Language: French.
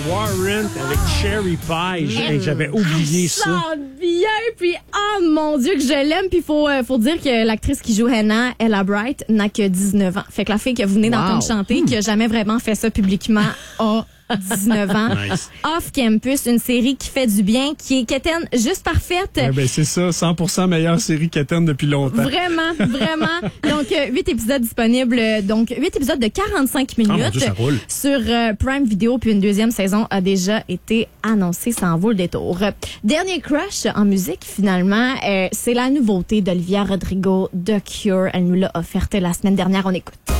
Warrant avec Cherry Pie. J'avais oublié ça. Chante bien, puis oh mon Dieu que je l'aime. Puis faut dire que l'actrice qui joue Hannah, Ella Bright, n'a que 19 ans. Fait que la fille que vous venez d'entendre chanter, qui a jamais vraiment fait ça publiquement, a 19 ans. Nice. Off Campus, une série qui fait du bien, qui est quétaine juste parfaite. C'est ça, 100% meilleure série quétaine depuis longtemps. Vraiment, vraiment. Donc, 8 épisodes disponibles. Donc, 8 épisodes de 45 minutes. mon Dieu, ça roule. Sur Prime Video, puis une deuxième saison a déjà été annoncée. Ça en vaut le détour. Dernier crush en musique, finalement, c'est la nouveauté d'Olivia Rodrigo, The Cure. Elle nous l'a offerte la semaine dernière. On écoute.